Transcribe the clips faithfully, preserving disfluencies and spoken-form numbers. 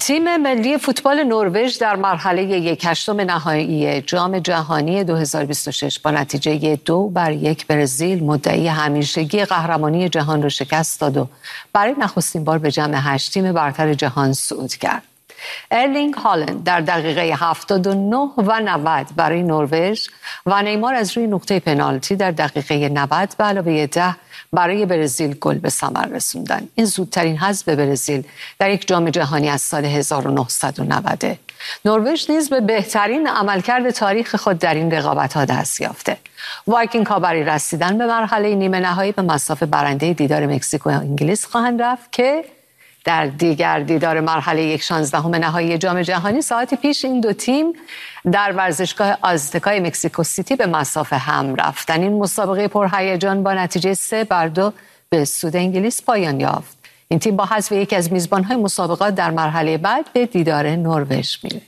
تیم ملی فوتبال نروژ در مرحله یک هشتم نهایی جام جهانی دو هزار و بیست و شش با نتیجه دو بر یک برزیل مدعی همیشگی قهرمانی جهان را شکست داد و برای نخستین بار به جمع هشت تیم برتر جهان صعود کرد. ارلینگ هالند در دقیقه هفتاد و نه و نود برای نروژ و نیمار از روی نقطه پنالتی در دقیقه نود به علاوه ده برای برزیل گل به ثمر رسوندند. این زودترین حذف برزیل در یک جام جهانی از سال هزار و نهصد و نود. نروژ نیز به بهترین عملکرد تاریخ خود در این رقابت‌ها دست یافته. وایکینگ‌ها برای رسیدن به مرحله نیمه نهایی به مصاف برنده دیدار مکزیک و انگلیس خواهند رفت که در دیگر دیدار مرحله یک شانزدهم نهایی جام جهانی ساعتی پیش این دو تیم در ورزشگاه آزتکای مکزیکو سیتی به مصاف هم رفتن. این مسابقه پرهیجان با نتیجه سه بر دو به سود انگلیس پایان یافت. این تیم با حذف یکی از میزبان‌های مسابقات در مرحله بعد به دیدار نروژ میره.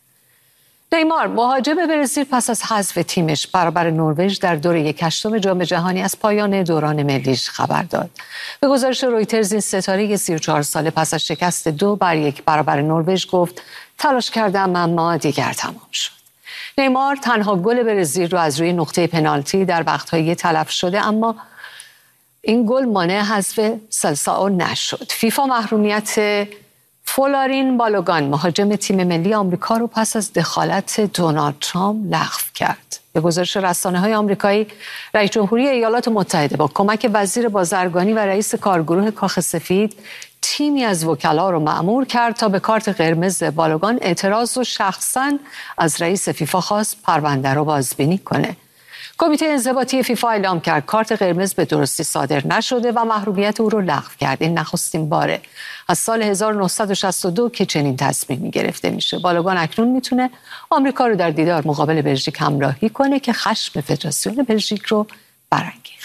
نیمار مهاجم برزیل پس از حذف تیمش برابر نروژ در دور یک هشتم جام جهانی از پایان دوران ملیش خبر داد. به گزارش رویترز این ستاره سی و چهار ساله پس از شکست دو بر یک برابر نروژ گفت تلاش کردم اما دیگر تمام شد. نیمار تنها گل برزیل رو از روی نقطه پنالتی در وقت‌های تلف شده، اما این گل مانع حذف سلسائو نشد. فیفا محرومیت فولارین بالوگان مهاجم تیم ملی آمریکا رو پس از دخالت دونالد ترامپ لغو کرد. به گزارش رسانه‌های آمریکایی، رئیس جمهوری ایالات متحده با کمک وزیر بازرگانی و رئیس کارگروه کاخ سفید تیمی از وکلا رو مأمور کرد تا به کارت قرمز بالوگان اعتراض و شخصاً از رئیس فیفا خواست پرونده رو بازبینی کنه. کمیته انضباطی فیفا اعلام کرد کارت قرمز به درستی صادر نشده و محرومیت او را لغو کرد. این نخستین باره از سال هزار و نهصد و شصت و دو که چنین تصمیمی گرفته میشه. بالوگان اکنون میتونه آمریکا رو در دیدار مقابل بلژیک همراهی کنه که خشم فدراسیون بلژیک رو برانگیخته.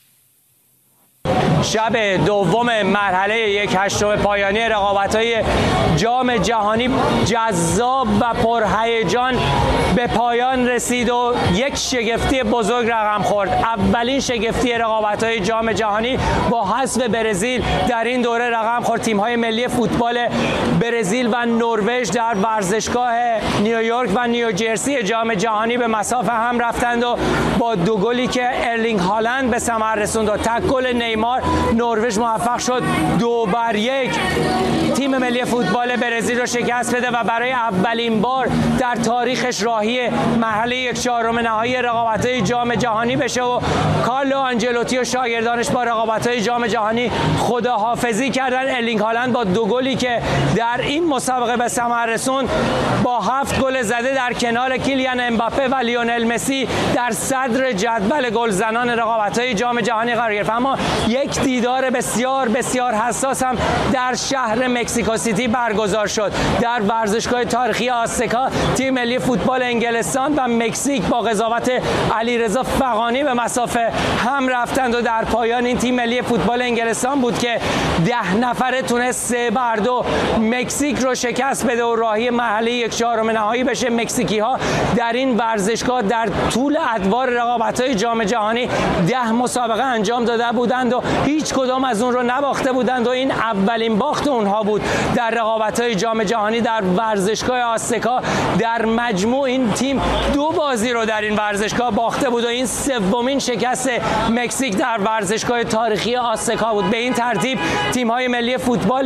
شب دوم مرحله یک هشتم پایانی رقابت‌های جام جهانی جذاب و پرهیجان به پایان رسید و یک شگفتی بزرگ رقم خورد. اولین شگفتی رقابت‌های جام جهانی با حذف برزیل در این دوره رقم خورد. تیم‌های ملی فوتبال برزیل و نروژ در ورزشگاه نیویورک و نیوجرسی جام جهانی به مصاف هم رفتند و با دو گلی که ارلینگ هالند به ثمر رسوند و تک گل نیمار نروژ موفق شد دو بر یک تیم ملی فوتبال برزیل رو شکست بده و برای اولین بار در تاریخش راهی مرحله یک چهارم نهایی رقابت‌های جام جهانی بشه و کارلو آنجلوتی و شاگردانش با رقابت‌های جام جهانی خداحافظی کردن. ارلینگ هالند با دو گلی که در این مسابقه به ثمر رسوند با هفت گل زده در کنار کیلیان امباپه و لیونل مسی در صدر جدول گلزنان رقابت‌های جام جهانی قرار گرفت. اما یک دیدار بسیار بسیار حساس هم در شهر مکزیکو سیتی برگزار شد. در ورزشگاه تاریخی آزتکا تیم ملی فوتبال انگلستان و مکزیک با قضاوت علیرضا فغانی به مسافه هم رفتند و در پایان این تیم ملی فوتبال انگلستان بود که ده نفره تونست سه بر دو مکزیک رو شکست بده و راهی مرحله یک چهارم نهایی بشه. مکزیکی ها در این ورزشگاه در طول ادوار رقابت‌های جام جهانی ده مسابقه انجام داده بودند و هیچ کدام از اون رو نباخته بودند و این اولین باخت اونها بود در رقابت‌های جام جهانی در ورزشگاه آزتکا. در مجموع این تیم دو بازی رو در این ورزشگاه باخته بود و این سومین شکست مکزیک در ورزشگاه تاریخی آزتکا بود. به این ترتیب تیم‌های ملی فوتبال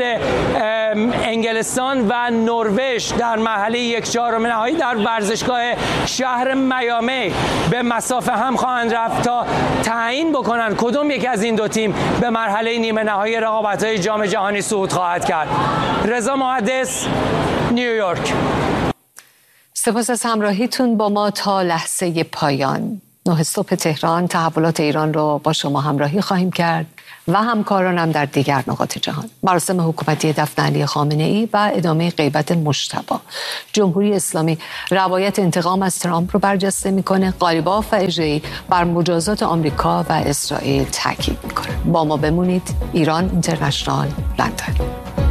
انگلستان و نروژ در مرحله یک چهارم نهایی در ورزشگاه شهر میامی به مصاف هم خواهند رفت تا تعیین بکنن کدوم یک از این دو تیم به مرحله نیمه نهایی رقابت‌های جام جهانی صعود خواهد کرد. رضا محدث، نیویورک. سپاس از همراهیتون با ما تا لحظه پایان. نه صبح تهران تحولات ایران رو با شما همراهی خواهیم کرد و همکارانم در دیگر نقاط جهان. مراسم حکومتی دفن علی خامنه‌ای و ادامه غیبت مجتبی. جمهوری اسلامی روایت انتقام از ترامپ رو برجسته میکنه. قالیباف و اژه‌ای بر مجازات آمریکا و اسرائیل تاکید میکنه. با ما بمونید. ایران اینترنشنال، لندن.